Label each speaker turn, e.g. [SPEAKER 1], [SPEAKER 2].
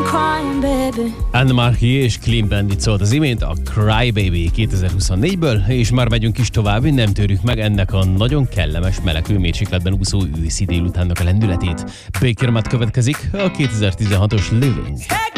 [SPEAKER 1] Anne Marquis és Clean Bandit szólt az imént a Cry Baby 2024-ből, és már megyünk is tovább, nem törjük meg ennek a nagyon kellemes meleg hőmérsékletben úszó őszi délutánnak a lendületét. Baker Matt következik, a 2016-os Living.